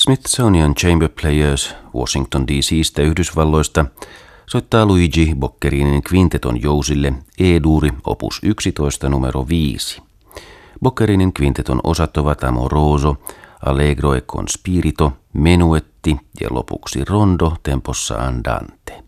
Smithsonian Chamber Players Washington DC:stä Yhdysvalloista soittaa Luigi Boccherinin kvinteton jousille E-duuri opus 11 numero 5. Boccherinin kvinteton osat ovat Amoroso, Allegro e con spirito, Menuetti ja lopuksi Rondo tempossa andante.